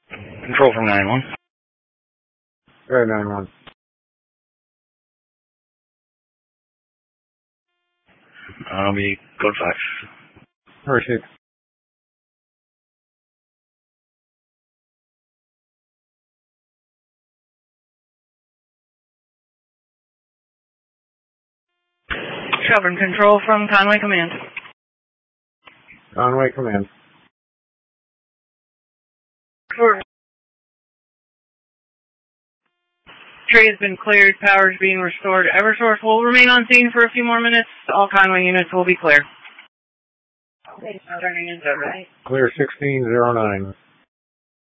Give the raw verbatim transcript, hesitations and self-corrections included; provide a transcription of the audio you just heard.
Control from nine one. Right, nine one. I'll be code five. Received. Shelburne Control from Conway Command. Conway Command. Sure. Tree has been cleared. Power is being restored. Eversource will remain on scene for a few more minutes. All Conway units will be clear. Okay, turning into right. Clear sixteen zero nine.